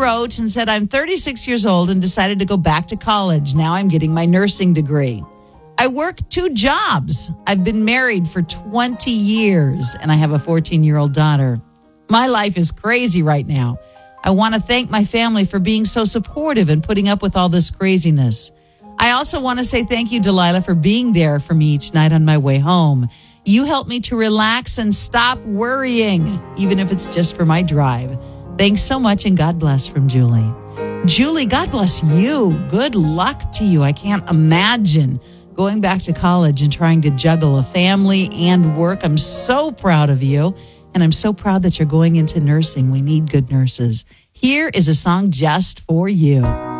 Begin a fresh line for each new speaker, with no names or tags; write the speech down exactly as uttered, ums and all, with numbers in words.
wrote and said, I'm thirty-six years old and decided to go back to college. Now I'm getting my nursing degree. I work two jobs. I've been married for twenty years and I have a fourteen-year-old daughter. My life is crazy right now. I want to thank my family for being so supportive and putting up with all this craziness. I also want to say thank you, Delilah, for being there for me each night on my way home. You help me to relax and stop worrying, even if it's just for my drive. Thanks so much, and God bless, from Julie. Julie, God bless you. Good luck to you. I can't imagine going back to college and trying to juggle a family and work. I'm so proud of you, and I'm so proud that you're going into nursing. We need good nurses. Here is a song just for you.